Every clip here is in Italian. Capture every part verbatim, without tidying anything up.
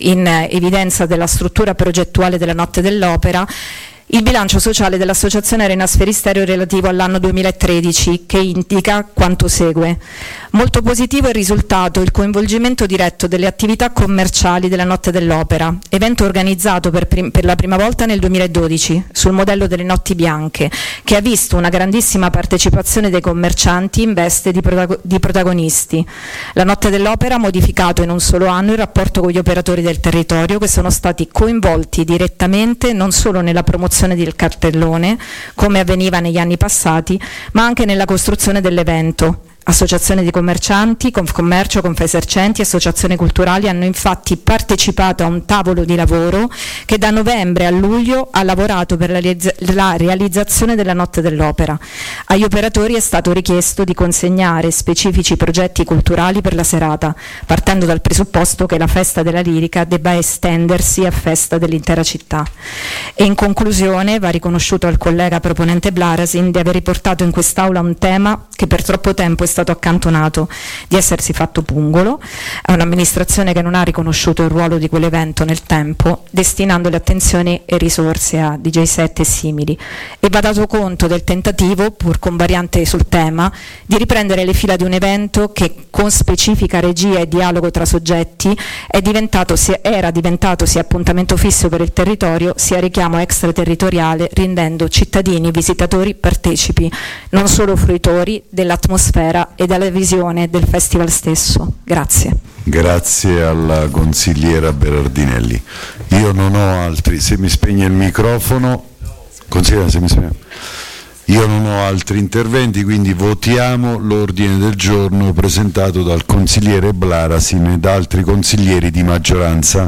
in evidenza della struttura progettuale della Notte dell'Opera il bilancio sociale dell'Associazione Arena Sferistereo relativo all'anno duemilatredici, che indica quanto segue. Molto positivo è il risultato il coinvolgimento diretto delle attività commerciali della Notte dell'Opera, evento organizzato per, prim- per la prima volta nel duemiladodici sul modello delle Notti Bianche, che ha visto una grandissima partecipazione dei commercianti in veste di, protago- di protagonisti. La Notte dell'Opera ha modificato in un solo anno il rapporto con gli operatori del territorio, che sono stati coinvolti direttamente non solo nella promozione del cartellone, come avveniva negli anni passati, ma anche nella costruzione dell'evento. Associazioni di commercianti, Confcommercio, Confesercenti e associazioni culturali hanno infatti partecipato a un tavolo di lavoro che da novembre a luglio ha lavorato per la, realizz- la realizzazione della Notte dell'Opera. Agli operatori è stato richiesto di consegnare specifici progetti culturali per la serata, partendo dal presupposto che la festa della lirica debba estendersi a festa dell'intera città. E in conclusione va riconosciuto al collega proponente Blarasin di aver riportato in quest'Aula un tema che per troppo tempo è stato accantonato, di essersi fatto pungolo a un'amministrazione che non ha riconosciuto il ruolo di quell'evento nel tempo, destinando le attenzioni e risorse a D J set e simili, e va dato conto del tentativo, pur con variante sul tema, di riprendere le fila di un evento che con specifica regia e dialogo tra soggetti è diventato, era diventato sia appuntamento fisso per il territorio sia richiamo extraterritoriale, rendendo cittadini, visitatori, partecipi, non solo fruitori dell'atmosfera e dalla visione del festival stesso. Grazie. Grazie alla consigliera Berardinelli. Io non ho altri, se mi spegne il microfono, consigliera, se mi spegne. Io non ho altri interventi, quindi votiamo l'ordine del giorno presentato dal consigliere Blarasin e da altri consiglieri di maggioranza.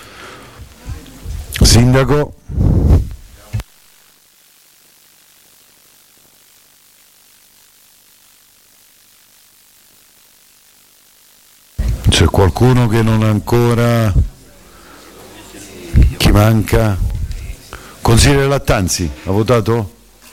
Sindaco. C'è qualcuno che non ha ancora? Chi manca? Consigliere Lattanzi, ha votato?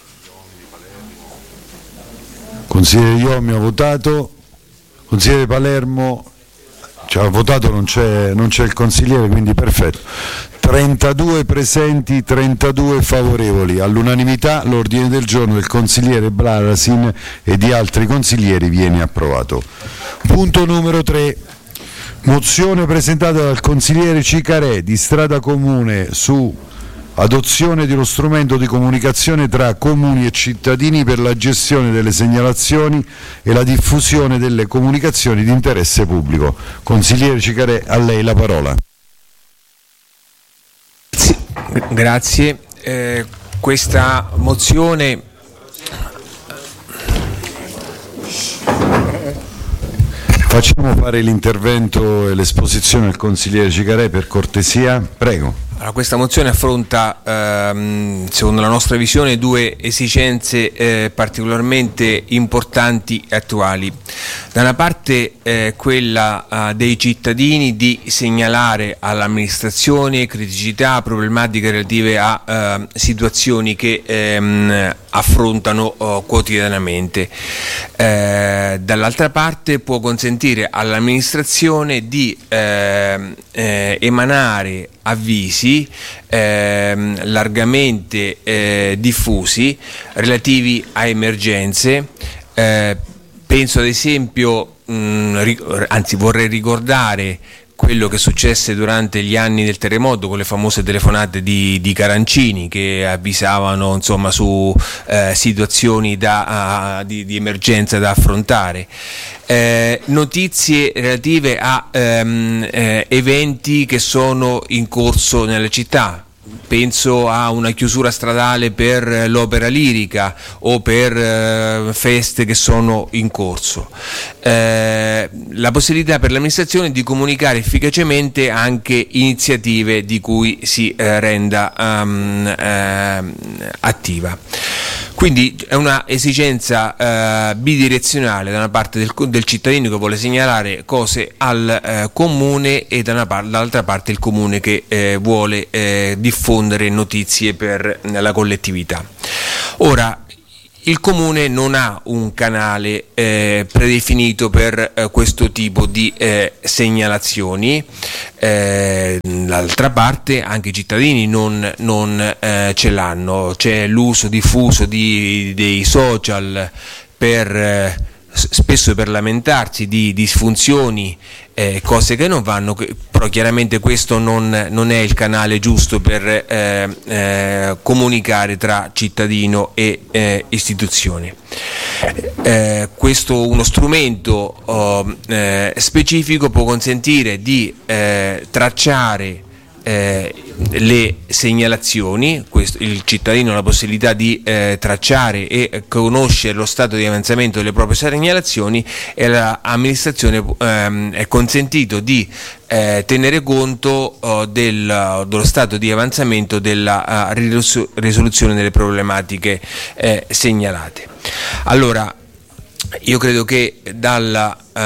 Consigliere Iomi ha votato? Consigliere Palermo ci ha votato, non c'è, non c'è il consigliere, quindi perfetto. trentadue presenti, trentadue favorevoli. All'unanimità l'ordine del giorno del consigliere Blarasin e di altri consiglieri viene approvato. Punto numero tre. Mozione presentata dal consigliere Cicarè di Strada Comune su adozione dello strumento di comunicazione tra comuni e cittadini per la gestione delle segnalazioni e la diffusione delle comunicazioni di interesse pubblico. Consigliere Cicarè, a lei la parola. Sì, grazie. Eh, questa mozione Facciamo fare l'intervento e l'esposizione al consigliere Cicarè, per cortesia, prego. Allora, questa mozione affronta, ehm, secondo la nostra visione, due esigenze eh, particolarmente importanti e attuali. Da una parte eh, quella eh, dei cittadini di segnalare all'amministrazione criticità, problematiche relative a eh, situazioni che ehm, affrontano oh, quotidianamente. Eh, dall'altra parte può consentire all'amministrazione di eh, eh, emanare avvisi eh, largamente eh, diffusi relativi a emergenze. Eh, penso ad esempio, mh, anzi vorrei ricordare quello che successe durante gli anni del terremoto con le famose telefonate di, di Carancini che avvisavano insomma su eh, situazioni da, uh, di, di emergenza da affrontare. Eh, notizie relative a ehm, eh, eventi che sono in corso nella città. Penso a una chiusura stradale per l'opera lirica o per eh, feste che sono in corso. Eh, la possibilità per l'amministrazione di comunicare efficacemente anche iniziative di cui si eh, renda um, eh, attiva. Quindi è una esigenza eh, bidirezionale da una parte del, del cittadino che vuole segnalare cose al eh, comune e da una par- dall'altra parte il comune che eh, vuole eh, diffondere notizie per la collettività. Ora, il Comune non ha un canale eh, predefinito per eh, questo tipo di eh, segnalazioni, eh, d'altra parte anche i cittadini non, non eh, ce l'hanno, c'è l'uso diffuso di, dei social per eh, spesso per lamentarsi di disfunzioni, eh, cose che non vanno, però chiaramente questo non, non è il canale giusto per eh, eh, comunicare tra cittadino e eh, istituzioni. Eh, questo uno strumento oh, eh, specifico può consentire di eh, tracciare Eh, le segnalazioni, questo, il cittadino ha la possibilità di eh, tracciare e conoscere lo stato di avanzamento delle proprie segnalazioni, e all'amministrazione ehm, è consentito di eh, tenere conto oh, del, dello stato di avanzamento della uh, risoluzione delle problematiche eh, segnalate. Allora, io credo che dal uh,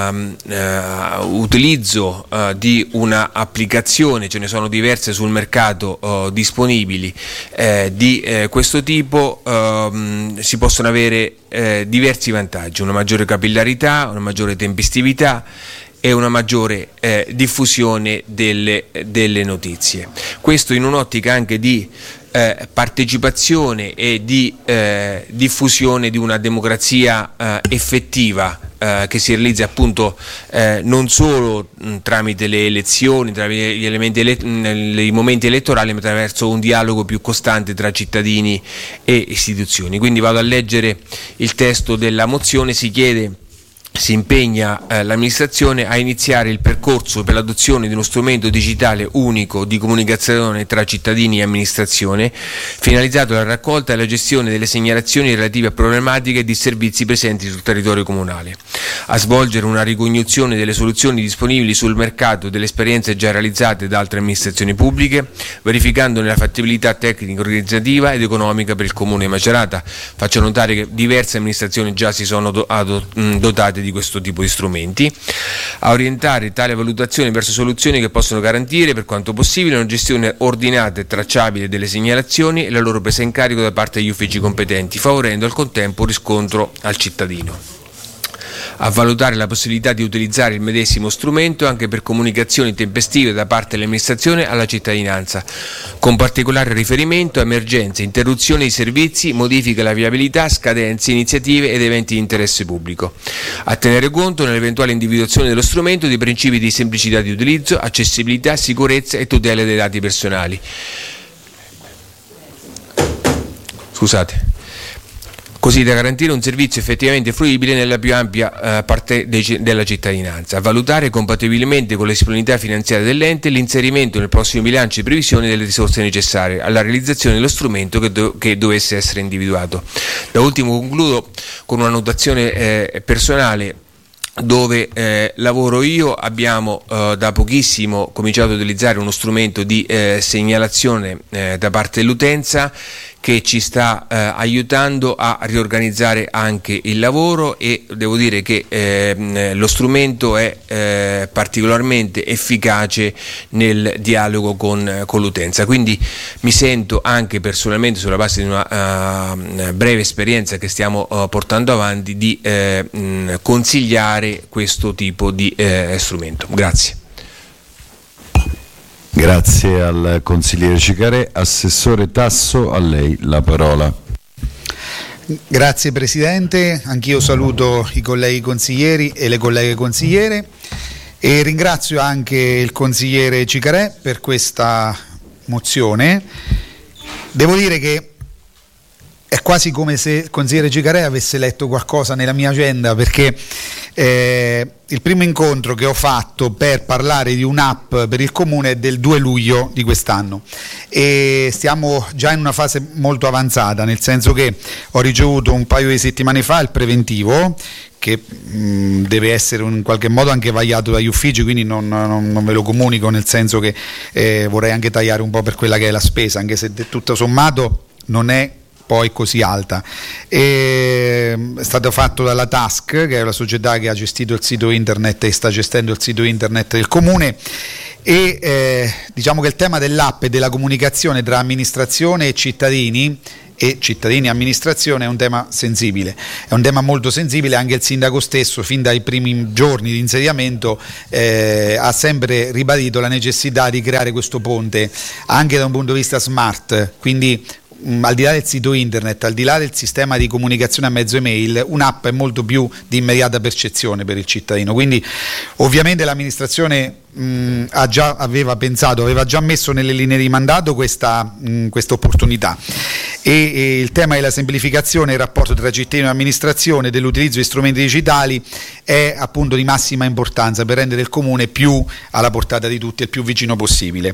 uh, utilizzo uh, di una applicazione, ce ne sono diverse sul mercato uh, disponibili, eh, di eh, questo tipo, uh, si possono avere eh, diversi vantaggi: una maggiore capillarità, una maggiore tempestività e una maggiore eh, diffusione delle, delle notizie. Questo in un'ottica anche di Eh, partecipazione e di eh, diffusione di una democrazia eh, effettiva eh, che si realizza appunto eh, non solo mh, tramite le elezioni, tramite gli elementi ele- nei momenti elettorali, ma attraverso un dialogo più costante tra cittadini e istituzioni. Quindi vado a leggere il testo della mozione. Si chiede Si impegna eh, l'amministrazione a iniziare il percorso per l'adozione di uno strumento digitale unico di comunicazione tra cittadini e amministrazione, finalizzato alla raccolta e alla gestione delle segnalazioni relative a problematiche e disservizi presenti sul territorio comunale, a svolgere una ricognizione delle soluzioni disponibili sul mercato e delle esperienze già realizzate da altre amministrazioni pubbliche, verificandone la fattibilità tecnica, organizzativa ed economica per il Comune di Macerata. Faccio notare che diverse amministrazioni già si sono do- adot- dotate di questo tipo di strumenti, a orientare tale valutazione verso soluzioni che possono garantire per quanto possibile una gestione ordinata e tracciabile delle segnalazioni e la loro presa in carico da parte degli uffici competenti, favorendo al contempo un riscontro al cittadino. A valutare la possibilità di utilizzare il medesimo strumento anche per comunicazioni tempestive da parte dell'amministrazione alla cittadinanza, con particolare riferimento a emergenze, interruzioni di servizi, modifiche alla viabilità, scadenze, iniziative ed eventi di interesse pubblico. A tenere conto nell'eventuale individuazione dello strumento di principi di semplicità di utilizzo, accessibilità, sicurezza e tutela dei dati personali. Scusate. Così da garantire un servizio effettivamente fruibile nella più ampia eh, parte de- della cittadinanza. A valutare compatibilmente con le disponibilità finanziarie dell'ente l'inserimento nel prossimo bilancio di previsione delle risorse necessarie alla realizzazione dello strumento che, do- che dovesse essere individuato. Da ultimo concludo con una notazione eh, personale. Dove eh, lavoro io abbiamo eh, da pochissimo cominciato a utilizzare uno strumento di eh, segnalazione eh, da parte dell'utenza che ci sta eh, aiutando a riorganizzare anche il lavoro, e devo dire che eh, lo strumento è eh, particolarmente efficace nel dialogo con, con l'utenza. Quindi mi sento anche personalmente, sulla base di una uh, breve esperienza che stiamo uh, portando avanti, di eh, mh, consigliare questo tipo di eh, strumento. Grazie. Grazie al consigliere Cicarè. Assessore Tasso, a lei la parola. Grazie Presidente, anch'io saluto i colleghi consiglieri e le colleghe consigliere e ringrazio anche il consigliere Cicarè per questa mozione. Devo dire che è quasi come se il consigliere Cicarè avesse letto qualcosa nella mia agenda, perché eh, il primo incontro che ho fatto per parlare di un'app per il Comune è del due luglio di quest'anno e stiamo già in una fase molto avanzata, nel senso che ho ricevuto un paio di settimane fa il preventivo, che mh, deve essere in qualche modo anche vagliato dagli uffici, quindi non, non, non ve lo comunico, nel senso che eh, vorrei anche tagliare un po' per quella che è la spesa, anche se tutto sommato non è poi così alta. E è stato fatto dalla Task, che è la società che ha gestito il sito internet e sta gestendo il sito internet del Comune, e eh, diciamo che il tema dell'app e della comunicazione tra amministrazione e cittadini e cittadini e amministrazione è un tema sensibile, è un tema molto sensibile. Anche il sindaco stesso fin dai primi giorni di insediamento eh, ha sempre ribadito la necessità di creare questo ponte anche da un punto di vista smart, quindi mh, al di là del sito internet, al di là del sistema di comunicazione a mezzo email, un'app è molto più di immediata percezione per il cittadino, quindi ovviamente l'amministrazione mh, ha già, aveva pensato, aveva già messo nelle linee di mandato questa opportunità. E, e il tema della semplificazione, il rapporto tra cittadino e amministrazione, dell'utilizzo di strumenti digitali è appunto di massima importanza per rendere il comune più alla portata di tutti e il più vicino possibile.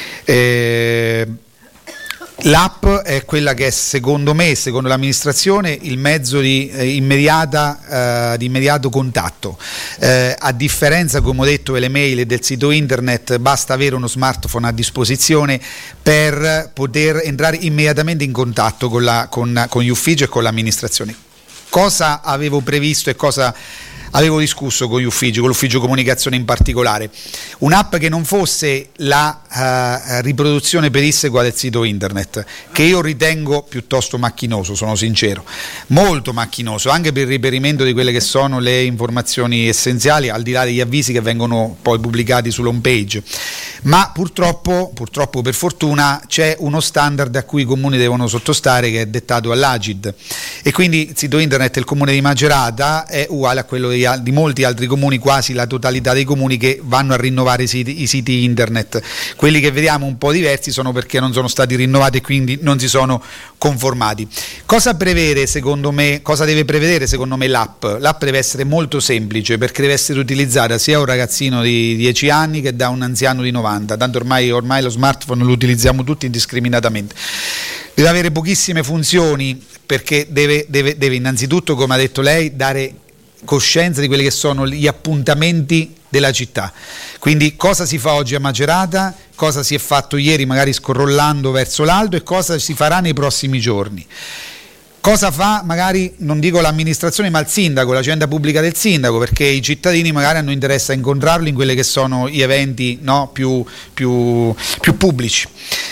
Eh, L'app è quella che è, secondo me, secondo l'amministrazione, il mezzo di, eh, immediata, eh, di immediato contatto. Eh, a differenza, come ho detto, delle mail e del sito internet, basta avere uno smartphone a disposizione per poter entrare immediatamente in contatto con, la, con, con gli uffici e con l'amministrazione. Cosa avevo previsto e cosa avevo discusso con gli uffici, con l'ufficio comunicazione in particolare? Un'app che non fosse la uh, riproduzione pedissequa del sito internet, che io ritengo piuttosto macchinoso, sono sincero, molto macchinoso, anche per il reperimento di quelle che sono le informazioni essenziali, al di là degli avvisi che vengono poi pubblicati sull'home page. Ma purtroppo, purtroppo per fortuna, c'è uno standard a cui i comuni devono sottostare, che è dettato all'Agid, e quindi il sito internet del comune di Macerata è uguale a quello di di molti altri comuni, quasi la totalità dei comuni che vanno a rinnovare i siti, i siti internet. Quelli che vediamo un po' diversi sono perché non sono stati rinnovati e quindi non si sono conformati. Cosa prevede secondo me, cosa deve prevedere secondo me l'app? L'app deve essere molto semplice, perché deve essere utilizzata sia da un ragazzino di dieci anni che da un anziano di novanta, tanto ormai, ormai lo smartphone lo utilizziamo tutti indiscriminatamente. Deve avere pochissime funzioni, perché deve, deve, deve innanzitutto, come ha detto lei, dare coscienza di quelli che sono gli appuntamenti della città. Quindi cosa si fa oggi a Macerata, cosa si è fatto ieri magari scrollando verso l'alto e cosa si farà nei prossimi giorni. Cosa fa magari, non dico l'amministrazione, ma il sindaco, l'agenda pubblica del sindaco, perché i cittadini magari hanno interesse a incontrarlo in quelli che sono gli eventi, no, più, più, più pubblici.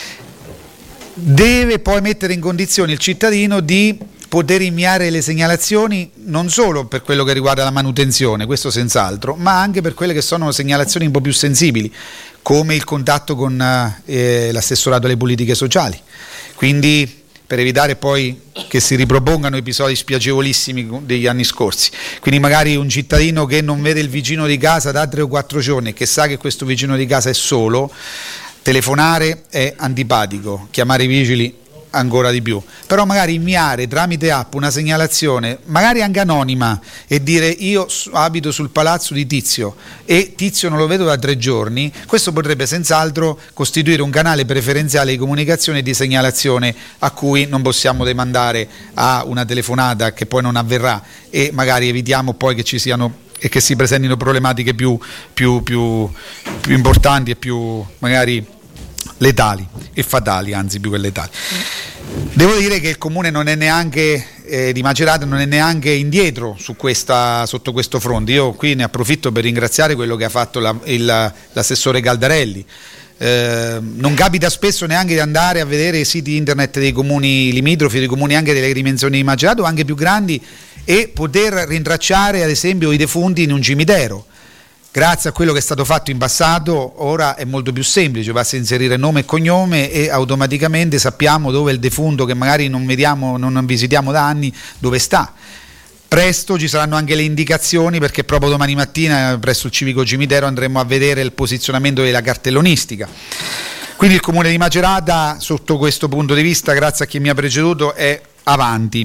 Deve poi mettere in condizione il cittadino di poter inviare le segnalazioni non solo per quello che riguarda la manutenzione, questo senz'altro, ma anche per quelle che sono segnalazioni un po' più sensibili, come il contatto con eh, l'assessorato alle politiche sociali. Quindi per evitare poi che si ripropongano episodi spiacevolissimi degli anni scorsi. Quindi magari un cittadino che non vede il vicino di casa da tre o quattro giorni e che sa che questo vicino di casa è solo, telefonare è antipatico, chiamare i vigili ancora di più, però magari inviare tramite app una segnalazione, magari anche anonima, e dire io abito sul palazzo di Tizio e Tizio non lo vedo da tre giorni, questo potrebbe senz'altro costituire un canale preferenziale di comunicazione e di segnalazione a cui non possiamo demandare a una telefonata che poi non avverrà, e magari evitiamo poi che ci siano e che si presentino problematiche più, più, più, più importanti e più magari letali e fatali, anzi più che letali. Devo dire che il comune non è neanche eh, di Macerata non è neanche indietro su questa, sotto questo fronte. Io qui ne approfitto per ringraziare quello che ha fatto la, il, l'assessore Caldarelli. Eh, non capita spesso neanche di andare a vedere i siti internet dei comuni limitrofi, dei comuni anche delle dimensioni di Macerata o anche più grandi, e poter rintracciare ad esempio i defunti in un cimitero. Grazie a quello che è stato fatto in passato, ora è molto più semplice, basta inserire nome e cognome e automaticamente sappiamo dove il defunto, che magari non vediamo, non visitiamo da anni, dove sta. Presto ci saranno anche le indicazioni, perché proprio domani mattina presso il civico cimitero andremo a vedere il posizionamento della cartellonistica. Quindi il comune di Macerata, sotto questo punto di vista, grazie a chi mi ha preceduto, è avanti.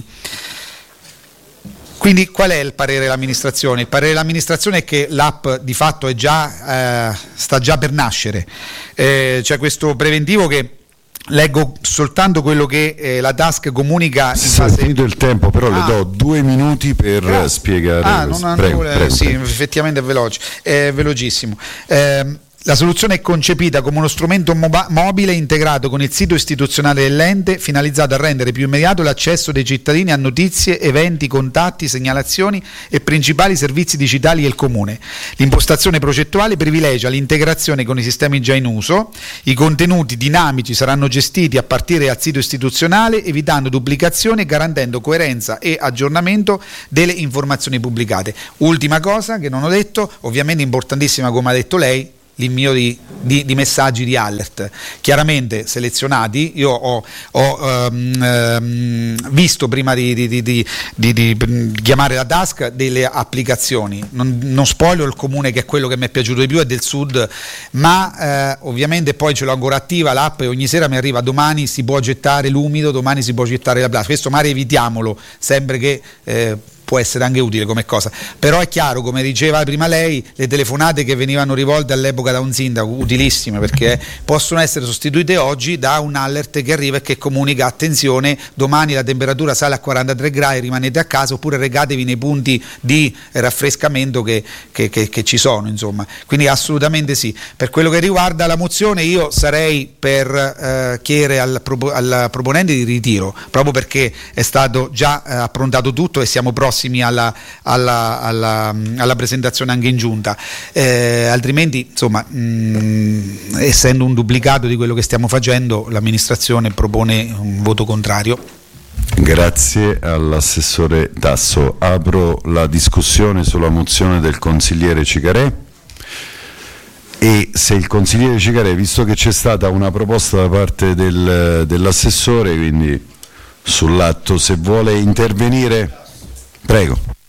Quindi qual è il parere dell'amministrazione? Il parere dell'amministrazione è che l'app di fatto è già, eh, sta già per nascere. Eh, c'è questo preventivo che leggo soltanto quello che eh, la task comunica. Si è finito il tempo, però ah. le do due minuti per Grazie. spiegare. Ah, non, non prego, vuole, prego, sì, prego. Effettivamente è veloce, è velocissimo. Eh, La soluzione è concepita come uno strumento moba- mobile integrato con il sito istituzionale dell'ente, finalizzato a rendere più immediato l'accesso dei cittadini a notizie, eventi, contatti, segnalazioni e principali servizi digitali del Comune. L'impostazione progettuale privilegia l'integrazione con i sistemi già in uso, i contenuti dinamici saranno gestiti a partire dal sito istituzionale, evitando duplicazioni e garantendo coerenza e aggiornamento delle informazioni pubblicate. Ultima cosa che non ho detto, ovviamente importantissima come ha detto lei, l'invio di, di, di messaggi di alert chiaramente selezionati. Io ho, ho um, visto prima di, di, di, di, di, di chiamare la task delle applicazioni, non, non spoilero il comune che è quello che mi è piaciuto di più, è del sud, ma eh, ovviamente poi ce l'ho ancora attiva l'app e ogni sera mi arriva domani si può gettare l'umido, domani si può gettare la plastica. Questo magari evitiamolo, sempre che eh, può essere anche utile come cosa, però è chiaro, come diceva prima lei, le telefonate che venivano rivolte all'epoca da un sindaco, utilissime, perché possono essere sostituite oggi da un alert che arriva e che comunica: attenzione, domani la temperatura sale a quarantatré gradi, rimanete a casa, oppure recatevi nei punti di raffrescamento che, che, che, che ci sono, insomma. Quindi assolutamente sì. Per quello che riguarda la mozione, io sarei per eh, chiedere al, propo, al proponente di ritiro, proprio perché è stato già eh, approntato tutto e siamo prossimi Alla, alla, alla, alla presentazione anche in giunta, eh, altrimenti insomma mh, essendo un duplicato di quello che stiamo facendo, l'amministrazione propone un voto contrario. Grazie all'assessore Tasso. Apro la discussione sulla mozione del consigliere Cicarè e se il consigliere Cicarè, visto che c'è stata una proposta da parte del, dell'assessore, quindi sull'atto, se vuole intervenire. Prego.